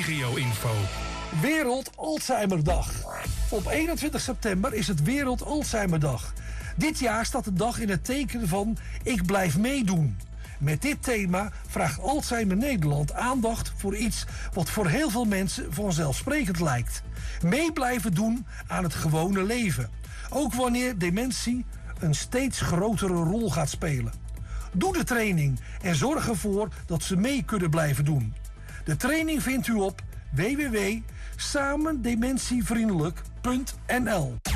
regio-info. Wereld Alzheimerdag. Op 21 september is het Wereld Alzheimerdag. Dit jaar staat de dag in het teken van Ik blijf meedoen. Met dit thema vraagt Alzheimer Nederland aandacht voor iets wat voor heel veel mensen vanzelfsprekend lijkt. Mee blijven doen aan het gewone leven. Ook wanneer dementie een steeds grotere rol gaat spelen. Doe de training en zorg ervoor dat ze mee kunnen blijven doen. De training vindt u op www.samendementievriendelijk.nl.